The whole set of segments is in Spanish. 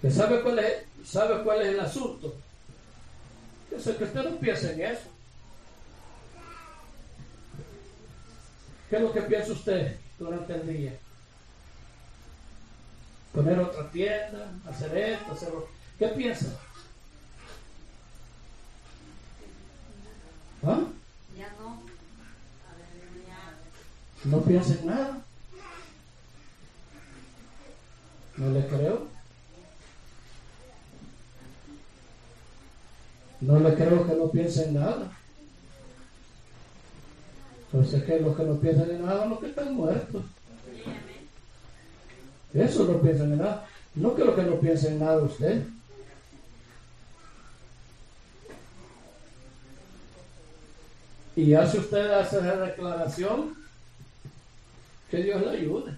¿Sabe cuál es el asunto? Que usted no piensa en eso. ¿Qué es lo que piensa usted durante el día? Poner otra tienda, hacer esto, hacer lo... ¿Qué piensa? ¿Ah? Ya no. No piensa en nada. No le creo. No le creo que no piense en nada. Entonces, que los que no piensan en nada son los que están muertos. Eso no piensan en nada. No quiero que no piense en nada usted. Y hace usted esa declaración, que Dios le ayude.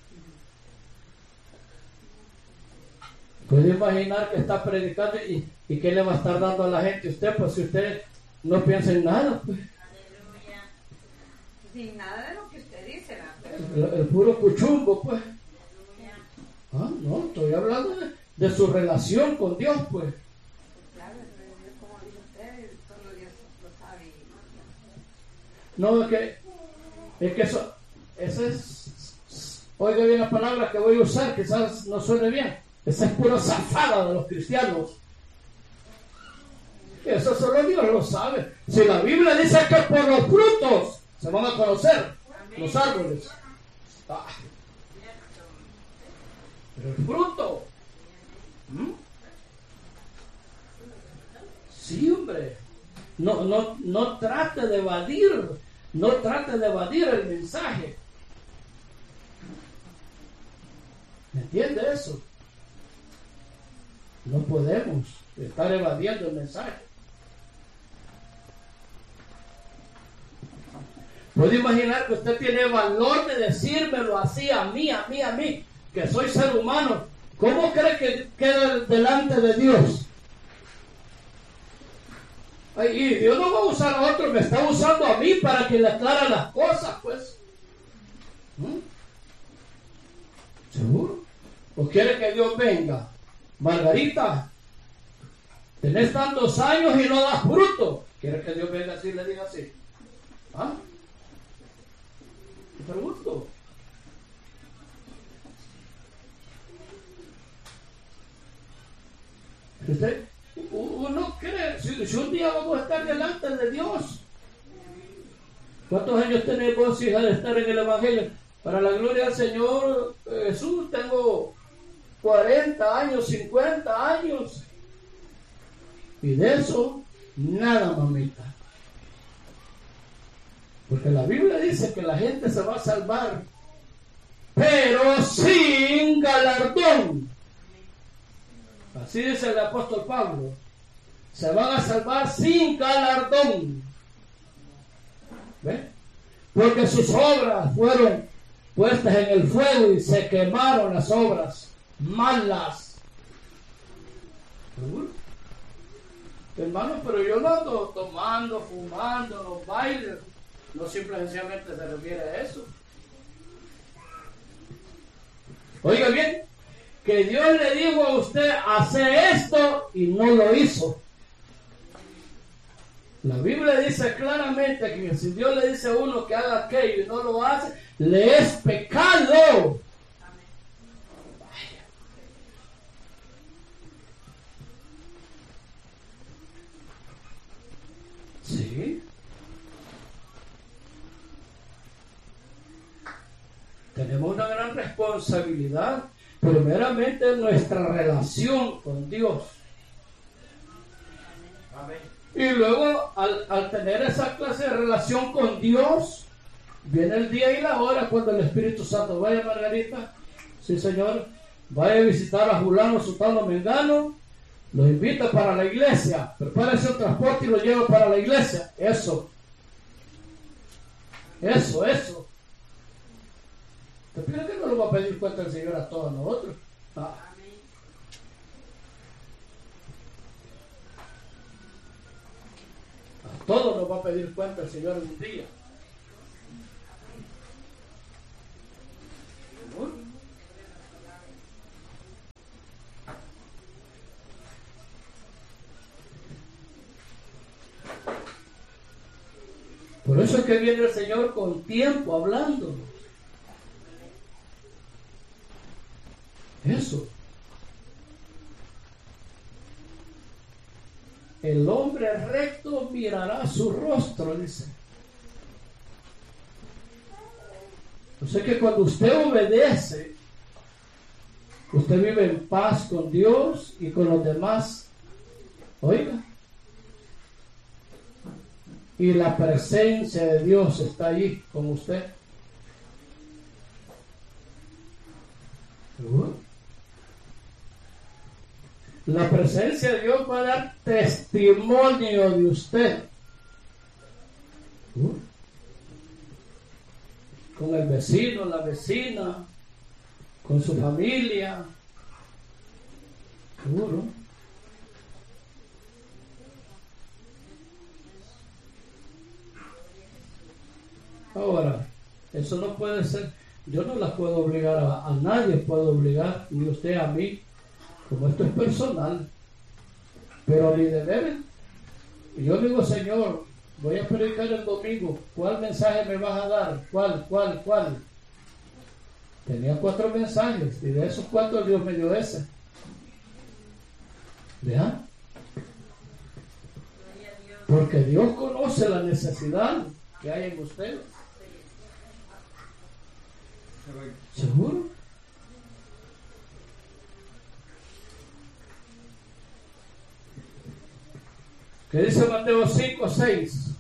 Puede imaginar que está predicando y que le va a estar dando a la gente usted, pues si usted no piensa en nada, pues. Aleluya. Sin nada de lo que usted dice, El puro cuchumbo, pues. Aleluya. Ah, no, estoy hablando de su relación con Dios, pues. Claro, como dice usted, solo Dios lo sabe. No, es que eso es, oiga bien la palabra que voy a usar, quizás no suene bien. Esa es pura zafada de los cristianos. Eso solo Dios lo sabe. Si la Biblia dice que por los frutos se van a conocer los árboles. Ah. Pero el fruto. Sí, hombre. No trate de evadir. No trate de evadir el mensaje. ¿Me entiende eso? No podemos estar evadiendo el mensaje. Puede imaginar que usted tiene valor de decírmelo así a mí, que soy ser humano. ¿Cómo cree que queda delante de Dios? Ay, y Dios no va a usar a otro, me está usando a mí para que le aclare las cosas, pues. ¿Seguro? ¿O quiere que Dios venga? Margarita, tenés tantos años y no das fruto. ¿Quiere que Dios venga así y le diga así? ¿Ah? Te pregunto. ¿Usted? Uno cree, si un día vamos a estar delante de Dios. ¿Cuántos años tenés vos, hija, de estar en el Evangelio? Para la gloria del Señor Jesús, tengo 40 años, 50 años. Y de eso, nada, mamita. Porque la Biblia dice que la gente se va a salvar, pero sin galardón. Así dice el apóstol Pablo. Se van a salvar sin galardón. ¿Ve? Porque sus obras fueron puestas en el fuego y se quemaron las obras malas. Hermanos, pero yo no ando tomando, fumando, los bailes. No simplemente se refiere a eso. Oiga bien, que Dios le dijo a usted, hace esto y no lo hizo. La Biblia dice claramente que si Dios le dice a uno que haga aquello y no lo hace, le es pecado. Sí. Tenemos una gran responsabilidad, primeramente en nuestra relación con Dios. Amén. Y luego, al tener esa clase de relación con Dios, viene el día y la hora cuando el Espíritu Santo vaya, Margarita, sí señor, vaya a visitar a Julano, Sutano, Mengano, lo invita para la iglesia, prepárese el transporte y lo lleva para la iglesia. Eso. ¿Te piensas que no lo va a pedir cuenta el Señor a todos nosotros? Ah. A todos nos va a pedir cuenta el Señor en un día. Por eso es que viene el Señor con tiempo hablando. Eso. El hombre recto mirará su rostro, dice. O sea que cuando usted obedece, usted vive en paz con Dios y con los demás. Oiga. Y la presencia de Dios está allí con usted. ¿Seguro? La presencia de Dios va a dar testimonio de usted. Con el vecino, la vecina, con su familia. Seguro. Ahora, eso no puede ser. Yo no la puedo obligar a nadie, puedo obligar, ni usted a mí. Como esto es personal, pero ni de deben. Y yo digo, Señor, voy a predicar el domingo, ¿cuál mensaje me vas a dar? ¿Cuál? Tenía 4 mensajes, y de esos 4 Dios me dio ese. ¿Vean? Porque Dios conoce la necesidad que hay en ustedes. ¿Seguro? ¿Qué dice Mateo 5:6?